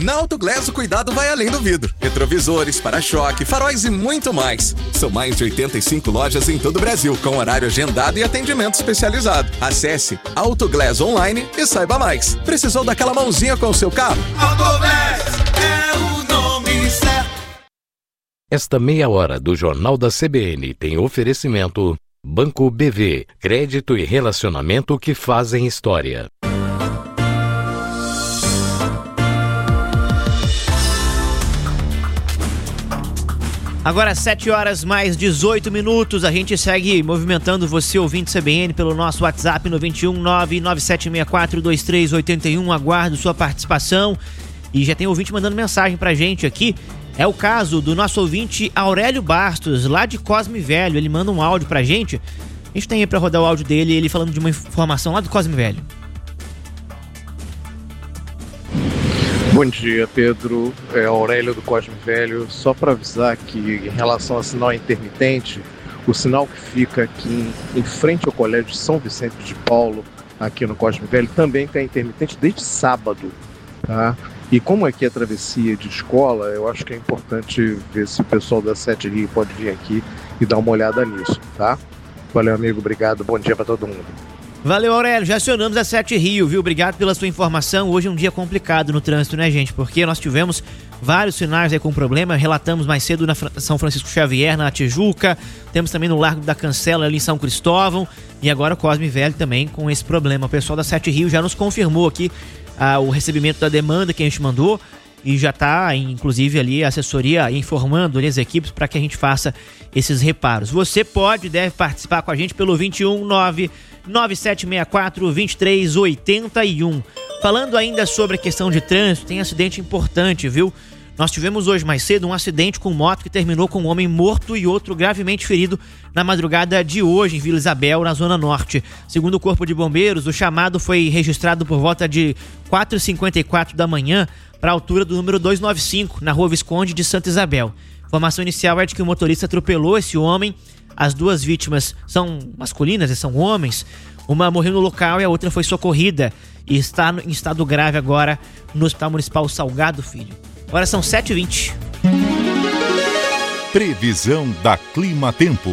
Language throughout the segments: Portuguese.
Na Autoglass o cuidado vai além do vidro. Retrovisores, para-choque, faróis e muito mais. São mais de 85 lojas em todo o Brasil, com horário agendado e atendimento especializado. Acesse Autoglass Online e saiba mais. Precisou daquela mãozinha com o seu carro? Autoglass é o nome certo. Esta meia hora do Jornal da CBN tem oferecimento Banco BV, crédito e relacionamento que fazem história. Agora 7 horas mais 18 minutos, a gente segue movimentando você, ouvinte CBN, pelo nosso WhatsApp no 21 997642381, aguardo sua participação e já tem ouvinte mandando mensagem pra gente aqui. É o caso do nosso ouvinte Aurélio Bastos, lá de Cosme Velho, ele manda um áudio pra gente. A gente tem aí pra rodar o áudio dele, ele falando de uma informação lá do Cosme Velho. Bom dia, Pedro. É Aurélio do Cosme Velho. Só para avisar que em relação ao sinal intermitente, o sinal que fica aqui em frente ao Colégio São Vicente de Paulo, aqui no Cosme Velho, também está intermitente desde sábado, tá? E como aqui é travessia de escola, eu acho que é importante ver se o pessoal da Sete Rio pode vir aqui e dar uma olhada nisso, tá? Valeu, amigo. Obrigado. Bom dia para todo mundo. Valeu, Aurélio. Já acionamos a Sete Rio, viu? Obrigado pela sua informação. Hoje é um dia complicado no trânsito, né, gente? Porque nós tivemos vários sinais aí com problema. Relatamos mais cedo na São Francisco Xavier, na Tijuca. Temos também no Largo da Cancela, ali em São Cristóvão. E agora o Cosme Velho também com esse problema. O pessoal da Sete Rio já nos confirmou aqui o recebimento da demanda que a gente mandou. E já está, inclusive, ali a assessoria informando ali as equipes para que a gente faça esses reparos. Você pode e deve participar com a gente pelo 21997642381. Falando ainda sobre a questão de trânsito, tem acidente importante, viu? Nós tivemos hoje mais cedo um acidente com moto que terminou com um homem morto e outro gravemente ferido na madrugada de hoje em Vila Isabel, na Zona Norte. Segundo o Corpo de Bombeiros, o chamado foi registrado por volta de 4h54 da manhã para a altura do número 295, na Rua Visconde de Santa Isabel. Informação inicial é de que o motorista atropelou esse homem. As duas vítimas são masculinas, são homens. Uma morreu no local e a outra foi socorrida e está em estado grave agora no Hospital Municipal Salgado Filho. Agora são 7h20. Previsão da Clima Tempo.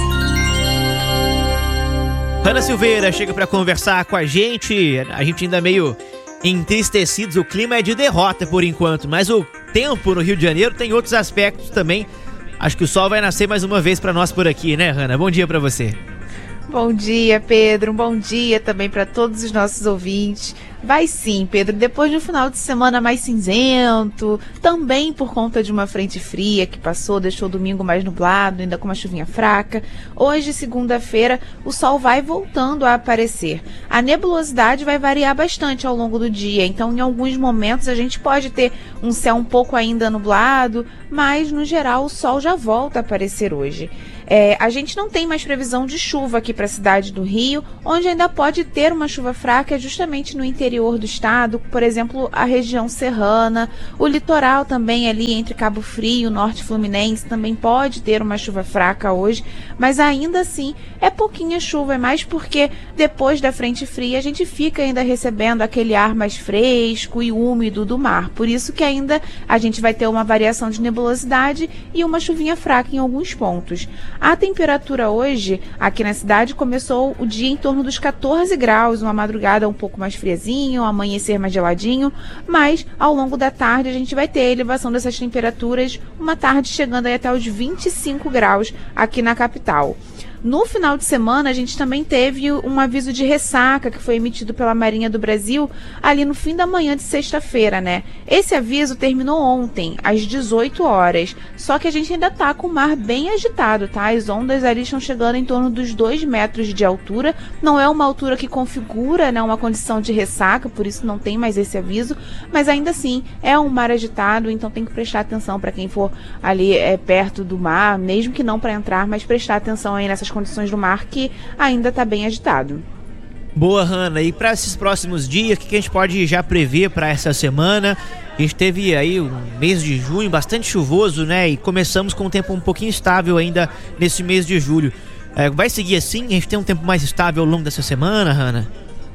Ana Silveira chega para conversar com a gente ainda meio entristecidos. O clima é de derrota por enquanto, mas o tempo no Rio de Janeiro tem outros aspectos também. Acho que o sol vai nascer mais uma vez para nós por aqui, né, Hanna? Bom dia para você. Bom dia, Pedro. Um bom dia também para todos os nossos ouvintes. Vai sim, Pedro. Depois de um final de semana mais cinzento, também por conta de uma frente fria que passou, deixou o domingo mais nublado, ainda com uma chuvinha fraca. Hoje, segunda-feira, o sol vai voltando a aparecer. A nebulosidade vai variar bastante ao longo do dia, então em alguns momentos a gente pode ter um céu um pouco ainda nublado, mas no geral o sol já volta a aparecer hoje. A gente não tem mais previsão de chuva aqui para a cidade do Rio, onde ainda pode ter uma chuva fraca justamente no interior do estado, por exemplo, a região serrana, o litoral também ali entre Cabo Frio, Norte Fluminense, também pode ter uma chuva fraca hoje, mas ainda assim é pouquinha chuva, é mais porque depois da frente fria a gente fica ainda recebendo aquele ar mais fresco e úmido do mar, por isso que ainda a gente vai ter uma variação de nebulosidade e uma chuvinha fraca em alguns pontos. A temperatura hoje, aqui na cidade, começou o dia em torno dos 14 graus, uma madrugada um pouco mais friazinho, um amanhecer mais geladinho, mas ao longo da tarde a gente vai ter a elevação dessas temperaturas, uma tarde chegando aí até os 25 graus aqui na capital. No final de semana, a gente também teve um aviso de ressaca que foi emitido pela Marinha do Brasil ali no fim da manhã de sexta-feira, né? Esse aviso terminou ontem, às 18 horas. Só que a gente ainda tá com o mar bem agitado, tá? As ondas ali estão chegando em torno dos 2 metros de altura. Não é uma altura que configura, né, uma condição de ressaca, por isso não tem mais esse aviso. Mas ainda assim, é um mar agitado, então tem que prestar atenção para quem for ali perto do mar, mesmo que não para entrar, mas prestar atenção aí nessas condições do mar que ainda está bem agitado. Boa, Hanna. E para esses próximos dias, o que a gente pode já prever para essa semana? A gente teve aí um mês de junho bastante chuvoso, né? E começamos com um tempo um pouquinho estável ainda nesse mês de julho. Vai seguir assim? A gente tem um tempo mais estável ao longo dessa semana, Hanna?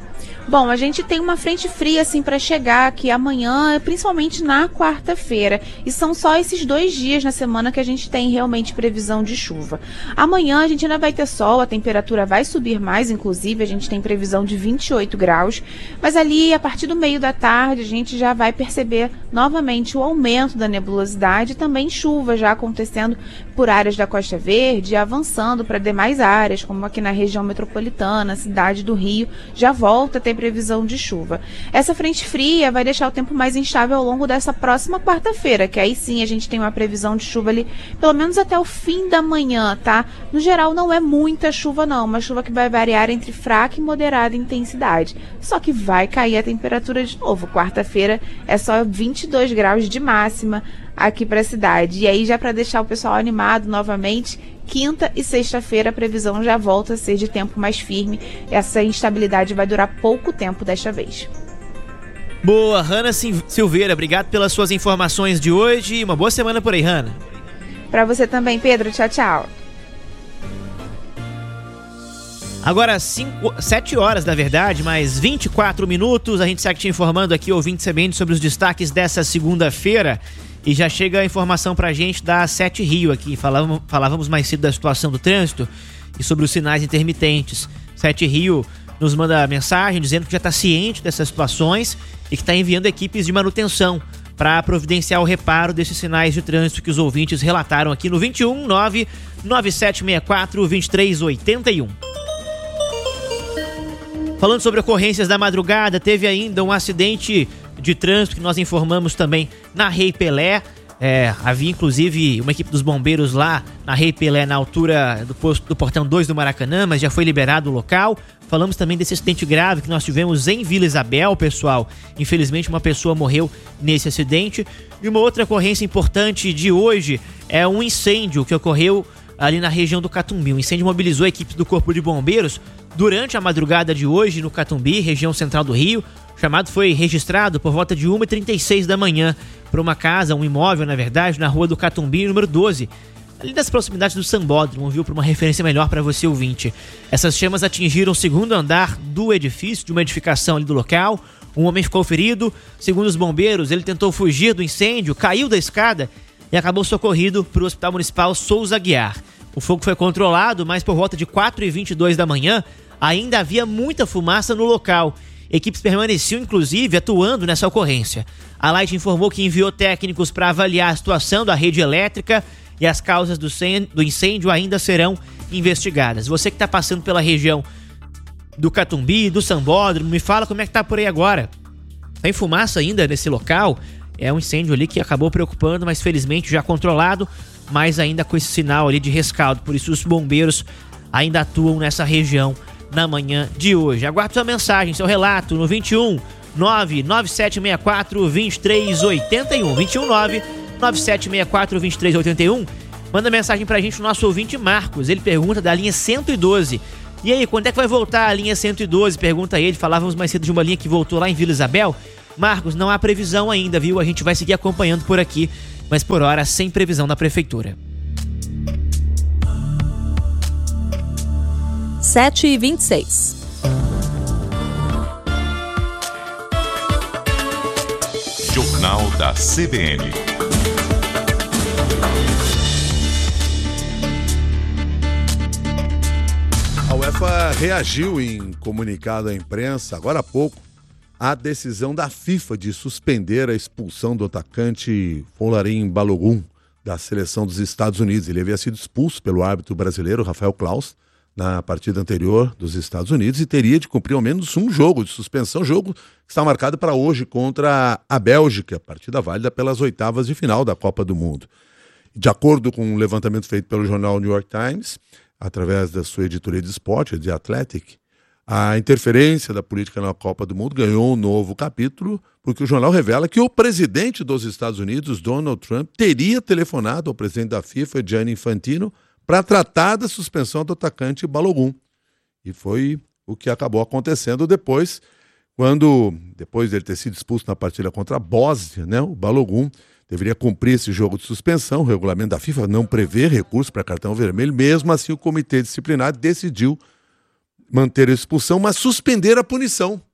Bom, a gente tem uma frente fria assim para chegar aqui amanhã, principalmente na quarta-feira. E são só esses 2 dias na semana que a gente tem realmente previsão de chuva. Amanhã a gente ainda vai ter sol, a temperatura vai subir mais, inclusive a gente tem previsão de 28 graus. Mas ali, a partir do meio da tarde, a gente já vai perceber novamente o aumento da nebulosidade e também chuva já acontecendo por áreas da Costa Verde e avançando para demais áreas, como aqui na região metropolitana, cidade do Rio, já volta a ter previsão de chuva. Essa frente fria vai deixar o tempo mais instável ao longo dessa próxima quarta-feira, que aí sim a gente tem uma previsão de chuva ali, pelo menos até o fim da manhã, tá? No geral não é muita chuva não, uma chuva que vai variar entre fraca e moderada intensidade. Só que vai cair a temperatura de novo. Quarta-feira é só 22 graus de máxima aqui para a cidade. E aí já para deixar o pessoal animado novamente, quinta e sexta-feira a previsão já volta a ser de tempo mais firme. Essa instabilidade vai durar pouco tempo desta vez. Boa, Hanna Silveira, obrigado pelas suas informações de hoje e uma boa semana por aí, Hanna. Para você também, Pedro. Tchau, tchau. Agora 7 horas, na verdade, mais 24 minutos. A gente segue te informando aqui, ouvinte CBN, sobre os destaques dessa segunda-feira. E já chega a informação pra gente da 7 Rio aqui. Falávamos mais cedo da situação do trânsito e sobre os sinais intermitentes. 7 Rio nos manda mensagem dizendo que já está ciente dessas situações e que está enviando equipes de manutenção para providenciar o reparo desses sinais de trânsito que os ouvintes relataram aqui no 21 99764 2381. Falando sobre ocorrências da madrugada, teve ainda um acidente de trânsito que nós informamos também na Rei Pelé. Havia inclusive uma equipe dos bombeiros lá na Rei Pelé, na altura do portão 2 do Maracanã, mas já foi liberado o local. Falamos também desse acidente grave que nós tivemos em Vila Isabel, pessoal. Infelizmente uma pessoa morreu nesse acidente. E uma outra ocorrência importante de hoje é um incêndio que ocorreu ali na região do Catumbi. O incêndio mobilizou a equipe do Corpo de Bombeiros durante a madrugada de hoje no Catumbi, região central do Rio. O chamado foi registrado por volta de 1h36 da manhã para uma casa, um imóvel, na verdade, na rua do Catumbi, número 12, ali das proximidades do Sambódromo, viu? Para uma referência melhor para você, ouvinte. Essas chamas atingiram o segundo andar do edifício, de uma edificação ali do local. Um homem ficou ferido. Segundo os bombeiros, ele tentou fugir do incêndio, caiu da escada e acabou socorrido para o Hospital Municipal Souza Aguiar. O fogo foi controlado, mas por volta de 4h22 da manhã ainda havia muita fumaça no local. Equipes permaneciam, inclusive, atuando nessa ocorrência. A Light informou que enviou técnicos para avaliar a situação da rede elétrica e as causas do incêndio ainda serão investigadas. Você que está passando pela região do Catumbi, do Sambódromo, me fala como é que tá por aí agora. Tem fumaça ainda nesse local? É um incêndio ali que acabou preocupando, mas felizmente já controlado, mas ainda com esse sinal ali de rescaldo. Por isso os bombeiros ainda atuam nessa região na manhã de hoje. Aguardo sua mensagem, seu relato no 21 99764 2381. 21 99764 2381. Manda mensagem pra gente o nosso ouvinte Marcos. Ele pergunta da linha 112. E aí, quando é que vai voltar a linha 112? Pergunta ele. Falávamos mais cedo de uma linha que voltou lá em Vila Isabel. Marcos, não há previsão ainda, viu? A gente vai seguir acompanhando por aqui, mas por hora sem previsão da prefeitura. 7h26. Jornal da CBN. A UEFA reagiu em comunicado à imprensa, agora há pouco, à decisão da FIFA de suspender a expulsão do atacante Folarin Balogun da seleção dos Estados Unidos. Ele havia sido expulso pelo árbitro brasileiro, Rafael Claus, na partida anterior dos Estados Unidos e teria de cumprir ao menos um jogo de suspensão, jogo que está marcado para hoje contra a Bélgica, partida válida pelas oitavas de final da Copa do Mundo. De acordo com um levantamento feito pelo jornal New York Times, através da sua editoria de esporte, The Athletic, a interferência da política na Copa do Mundo ganhou um novo capítulo, porque o jornal revela que o presidente dos Estados Unidos, Donald Trump, teria telefonado ao presidente da FIFA, Gianni Infantino, para tratar da suspensão do atacante Balogun. E foi o que acabou acontecendo depois dele ter sido expulso na partida contra a Bósnia, né? O Balogun deveria cumprir esse jogo de suspensão. O regulamento da FIFA não prevê recurso para cartão vermelho. Mesmo assim, o comitê disciplinar decidiu manter a expulsão, mas suspender a punição.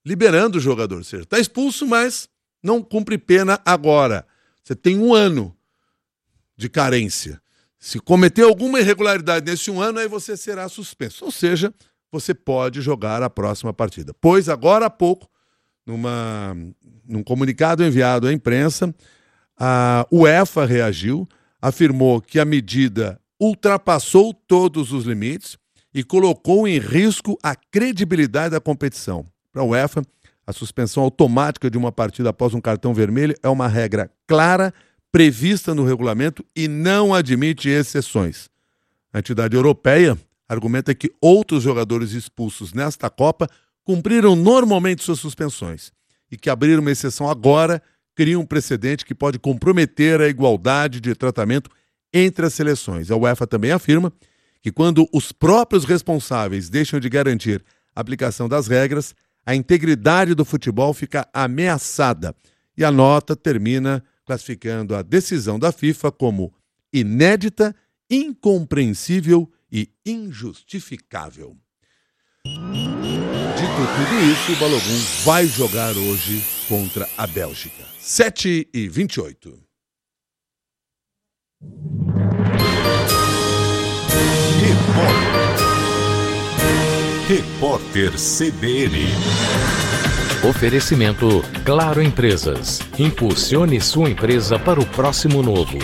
liberando o jogador. Ou seja, está expulso, mas não cumpre pena agora. Você tem 1 ano de carência. Se cometer alguma irregularidade nesse 1 ano, aí você será suspenso. Ou seja, você pode jogar a próxima partida. Pois agora há pouco, num comunicado enviado à imprensa, a UEFA reagiu, afirmou que a medida ultrapassou todos os limites e colocou em risco a credibilidade da competição. Para a UEFA, a suspensão automática de uma partida após um cartão vermelho é uma regra clara, prevista no regulamento e não admite exceções. A entidade europeia argumenta que outros jogadores expulsos nesta Copa cumpriram normalmente suas suspensões e que abrir uma exceção agora cria um precedente que pode comprometer a igualdade de tratamento entre as seleções. A UEFA também afirma que quando os próprios responsáveis deixam de garantir a aplicação das regras, a integridade do futebol fica ameaçada. E a nota termina classificando a decisão da FIFA como inédita, incompreensível e injustificável. Dito tudo isso, o Balogun vai jogar hoje contra a Bélgica. 7h28. Repórter CBN. Oferecimento Claro Empresas. Impulsione sua empresa para o próximo novo.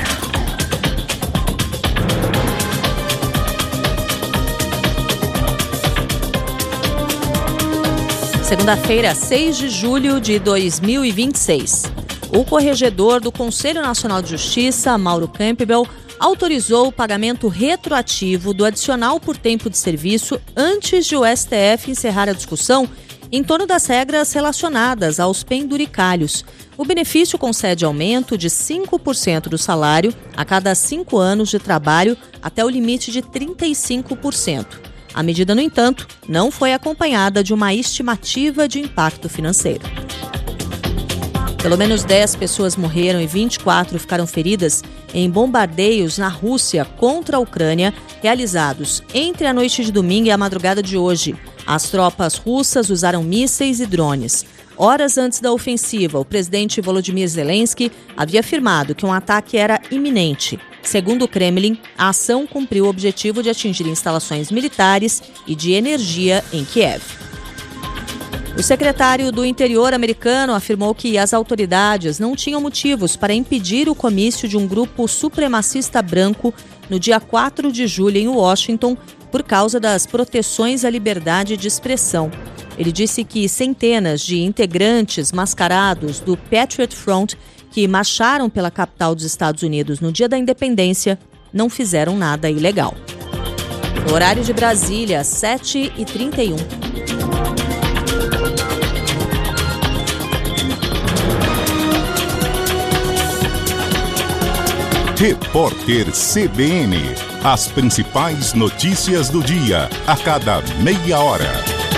Segunda-feira, 6 de julho de 2026. O corregedor do Conselho Nacional de Justiça, Mauro Campbell, autorizou o pagamento retroativo do adicional por tempo de serviço antes de o STF encerrar a discussão em torno das regras relacionadas aos penduricalhos. O benefício concede aumento de 5% do salário a cada 5 anos de trabalho até o limite de 35%. A medida, no entanto, não foi acompanhada de uma estimativa de impacto financeiro. Pelo menos 10 pessoas morreram e 24 ficaram feridas em bombardeios na Rússia contra a Ucrânia, realizados entre a noite de domingo e a madrugada de hoje. As tropas russas usaram mísseis e drones. Horas antes da ofensiva, o presidente Volodymyr Zelensky havia afirmado que um ataque era iminente. Segundo o Kremlin, a ação cumpriu o objetivo de atingir instalações militares e de energia em Kiev. O secretário do Interior americano afirmou que as autoridades não tinham motivos para impedir o comício de um grupo supremacista branco no dia 4 de julho em Washington por causa das proteções à liberdade de expressão. Ele disse que centenas de integrantes mascarados do Patriot Front que marcharam pela capital dos Estados Unidos no dia da independência não fizeram nada ilegal. No horário de Brasília, 7h31. Repórter CBN. As principais notícias do dia, a cada meia hora.